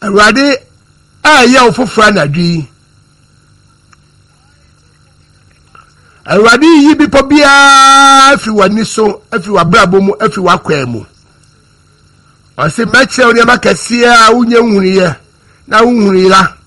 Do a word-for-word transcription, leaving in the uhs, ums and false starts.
Awurade a ye ofofra na dwi. Awurade yi bi po bia afi wani so, afi wabrabo mu, afi wakwa mu. Ose meche oni makase a unye nhuriye na unhurira.